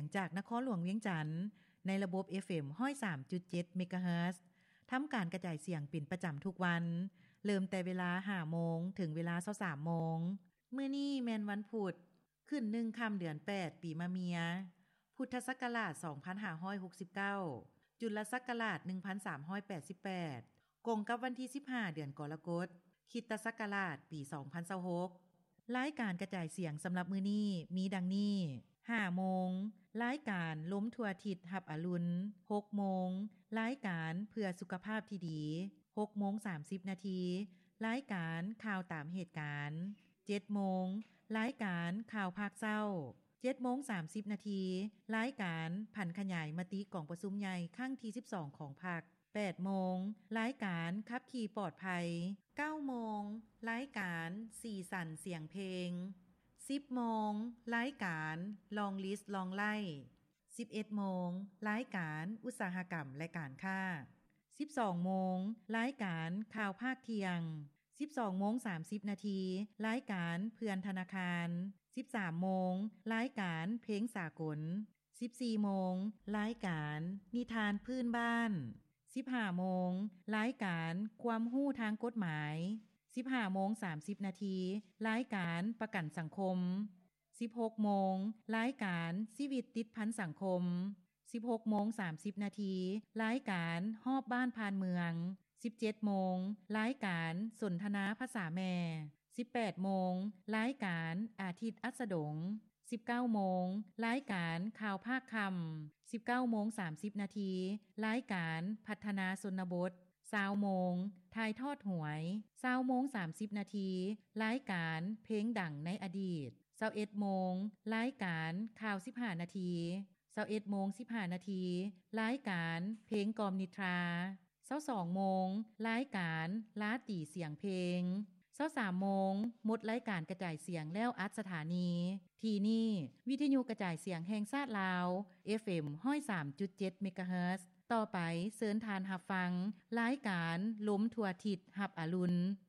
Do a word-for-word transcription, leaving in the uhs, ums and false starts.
จากนครหลวงเวียงจันทน์ในระบบ เอฟ เอ็ม หนึ่งศูนย์สามจุดเจ็ด เมกะเฮิรตซ์ทำการกระจายเสียงเป็นประจำทุกวันเริ่มแต่เวลา ห้าโมงถึงเวลา ยี่สิบสามโมงมื้อนี้แม่นวันพุธขึ้นหนึ่งค่ำเดือนแปดปีมะเมียพุทธศักราชสองพันห้าร้อยหกสิบเก้าจุลศักราชหนึ่งพันสามร้อยแปดสิบแปดกงกับวันที่สิบห้าเดือนกรกฎาคมคริสตศักราชปีสองพันยี่สิบหกรายการกระจายเสียงสำหรับมื้อนี้มีดังนี้ห้าโมงรายการล้มทั่วทิศรับอรุณหกโมงรายการเพื่อสุขภาพที่ดีหกโมงสามสิบนาทีรายการข่าวตามเหตุการณ์เจ็ดโมงรายการข่าวภาคเช้าเจ็ดโมงสามสิบนาทีรายการผันขยายมติกองประชุมใหญ่ครั้งที่สิบสองของพรรคแปดโมงรายการขับขี่ปลอดภัยเก้าโมงรายการสีสันเสียงเพลงสิบโมงรายการลองลิสต์ลองไล่สิบเอ็ดโมงรายการอุตสาหกรรมและการค้าสิบสองโมงรายการข่าวภาคเที่ยงสิบสองโมงสามสิบนาทีรายการเพื่อนธนาคารสิบสามโมงรายการเพลงสากลสิบสี่โมงรายการนิทานพื้นบ้านสิบห้าโมงรายการความรู้ทางกฎหมายสิบห้าโมงสามสิบนาทีรายการประกันสังคมสิบหกโมงรายการชีวิตติดพันสังคมสิบหกโมงสามสิบนาทีรายการฮอบบ้านผ่านเมืองสิบเจ็ดโมงรายการสนทนาภาษาแม่สิบแปดโมงรายการอาทิตย์อัสดงสิบเก้าโมงรายการข่าวภาคค่ำสิบเก้าโมงสามสิบนาทีรายการพัฒนาชนบทยี่สิบโมงถ่ายทอดหวยยี่สิบโมงสามสิบนาทีรายการเพลงดังในอดีตยี่สิบเอ็ดโมงรายการข่าวสิบห้านาทียี่สิบเอ็ดโมงสิบห้านาทีรายการเพลงกล่อมนิทรายี่สิบสองโมงรายการลาตีเสียงเพลงยี่สิบสามโมงหมดรายการกระจายเสียงแล้วอัดสถานีที่นี่วิทยุกระจายเสียงแห่งชาติลาว เอฟ เอ็ม หนึ่งศูนย์สามจุดเจ็ด เมกะเฮิรตซ์ต่อไปเชิญทานรับฟังรายการล้มทั่วทิศรับอรุณ